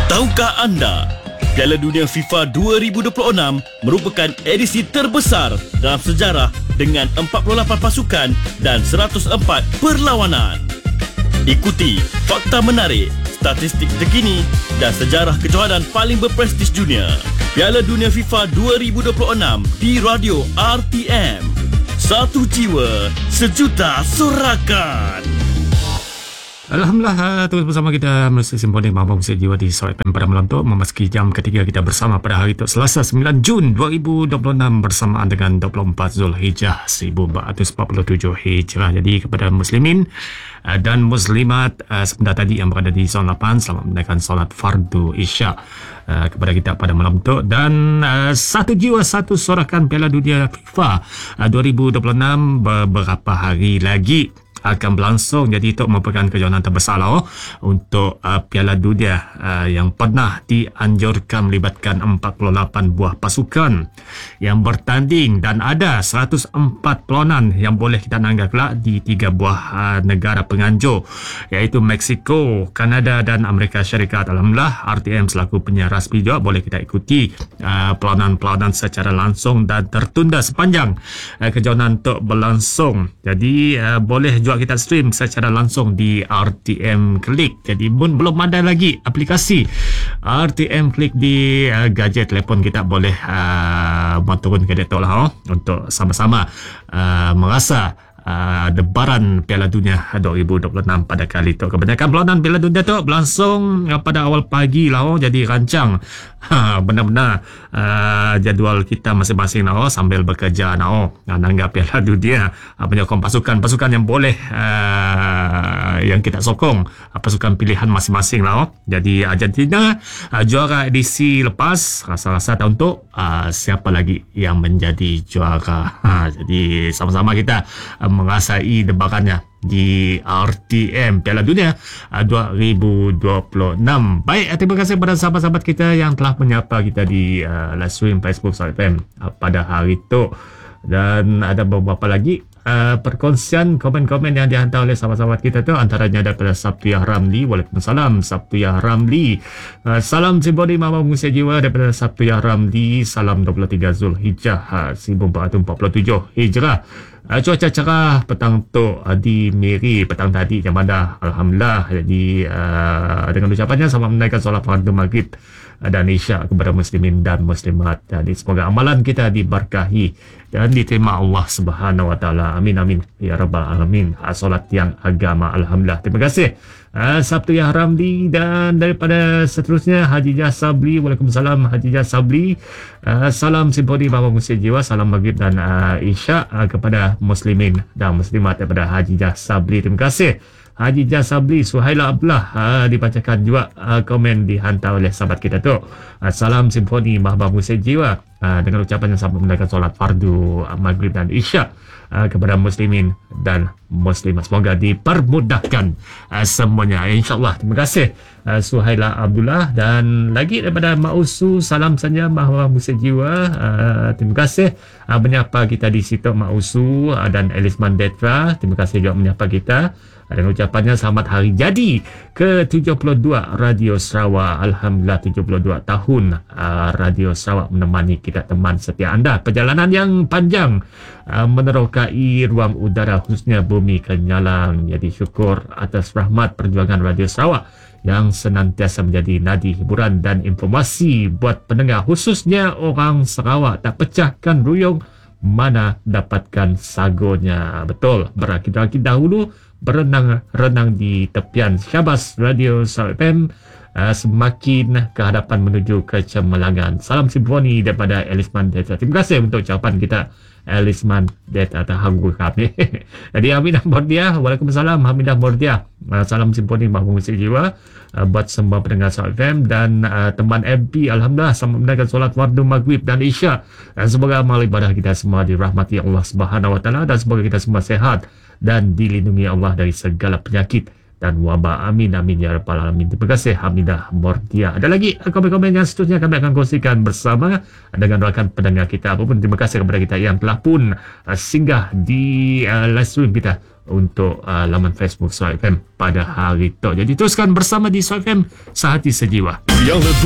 Tahukah anda, Piala Dunia FIFA 2026 merupakan edisi terbesar dalam sejarah dengan 48 pasukan dan 104 perlawanan. Ikuti fakta menarik, statistik terkini dan sejarah kejohanan paling berprestij dunia. Piala Dunia FIFA 2026 di Radio RTM. Satu jiwa, sejuta sorakan. Alhamdulillah, terus bersama kita Malaysia Simponik Mahmud Musik Jiwa di Solat FM pada malam tu. Memasuki jam ketiga kita bersama pada hari itu Selasa 9 Jun 2026 bersamaan dengan 24 Zulhijjah 1447 Hijrah. Jadi kepada muslimin dan muslimat sebentar tadi yang berada di Zon 8, selamat menunaikan solat fardu isyak kepada kita pada malam tu. Dan satu jiwa satu sorakan Piala Dunia FIFA 2026 beberapa hari lagi akan berlangsung. Jadi itu merupakan kejohanan terbesar untuk Piala Dunia yang pernah dianjurkan melibatkan 48 buah pasukan yang bertanding, dan ada 104 perlawanan yang boleh kita nanggap kelak di 3 buah negara penganjur, iaitu Mexico, Kanada dan Amerika Syarikat. Alhamdulillah, RTM selaku penyiar rasmi juga boleh kita ikuti perlawanan-perlawanan secara langsung dan tertunda sepanjang kejohanan untuk berlangsung. Jadi boleh juga kita stream secara langsung di RTM Klik. Jadi belum ada lagi aplikasi RTM Klik di gadget telefon kita, boleh turun ke detok lah untuk sama-sama merasa debaran Piala Dunia 2026 pada kali itu. Kebanyakan perlawanan Piala Dunia itu berlangsung pada awal pagi lah, jadi rancang benar-benar jadual kita masing-masing lah sambil bekerja nanggap Piala Dunia, menyokong pasukan yang boleh yang kita sokong, pasukan pilihan masing-masing lah. Jadi Argentina juara edisi lepas, rasa-rasa tahun tu siapa lagi yang menjadi juara. Jadi sama-sama kita mengasai debarannya di RTM Piala Dunia 2026. Baik, terima kasih kepada sahabat-sahabat kita yang telah menyapa kita di live stream Facebook FM pada hari itu. Dan ada beberapa lagi perkongsian komen-komen yang dihantar oleh sahabat-sahabat kita tu, antaranya daripada Sabtiyah Ramli. Waalaikumsalam Sabtiyah Ramli. Salam Simboli Mama Musik Jiwa daripada Sabtiyah Ramli. Salam 23 Zulhijjah 1447 Hijrah. Cuaca cerah petang tu di Miri petang tadi jam anda. Alhamdulillah. Jadi dengan ucapannya selamat menunaikan solat fardu maghrib dan isyak kepada muslimin dan muslimat. Jadi semoga amalan kita diberkahi dan diterima Allah Subhanahu wa taala. Amin amin ya rabbal alamin. Solat yang agama. Alhamdulillah. Terima kasih Sabtiyah Ramli. Dan daripada seterusnya Hajijah Sabli. Waalaikumsalam Hajijah Sabli. Salam Simponi Bapa Musik Jiwa, salam maghrib dan isyak kepada muslimin dan muslimat daripada Hajijah Sabli. Terima kasih Hajijah Sabli. Suhaila Abdullah dibacakan juga komen dihantar oleh sahabat kita tu. Salam Simfoni Mahbub Musik Jiwa dengan ucapan yang sama menunaikan solat fardu maghrib dan isyak kepada muslimin dan muslimat. Semoga dipermudahkan semuanya, insyaAllah. Terima kasih Suhaila Abdullah. Dan lagi daripada Mausu, salam saja Mahbub Musik Jiwa. Terima kasih menyapa kita di situ Mausu dan Elisman Detra. Terima kasih juga menyapa kita dengan ucapannya selamat hari jadi ke-72 Radio Sarawak. Alhamdulillah 72 tahun Radio Sarawak menemani kita, teman setia anda. Perjalanan yang panjang menerokai ruang udara khususnya bumi Kenyalang. Jadi syukur atas rahmat perjuangan Radio Sarawak yang senantiasa menjadi nadi hiburan dan informasi buat pendengar, khususnya orang Sarawak. Tak pecahkan ruyung mana dapatkan sagonya. Betul, berakid-rakid dahulu, berenang-renang di tepian. Syabas Radio Sarawak FM semakin ke hadapan menuju kecemerlangan. Salam simfoni daripada Elisman Deta. Terima kasih untuk ucapan kita Elisman Deta terhanggu kami. Jadi Hamidah Mordia. Waalaikumsalam Hamidah Mordia. Salam simfoni Mahmud Musik Jiwa buat semua pendengar Sarawak FM dan teman MP. Alhamdulillah selamat menunaikan solat fardu maghrib dan isyak. Dan semoga amal ibadah kita semua dirahmati Allah Subhanahu wa taala, dan semoga kita semua sehat dan dilindungi Allah dari segala penyakit dan wabak. Amin amin ya rabbal alamin. Terima kasih Hamidah Mortia. Ada lagi komen-komen yang seterusnya kami akan kongsikan bersama dengan rakan pendengar kita. Apapun, terima kasih kepada kita yang telah pun singgah di live stream kita untuk laman Facebook Suara FM pada hari itu. Jadi teruskan bersama di Suara FM, sehati sejiwa. Biarlah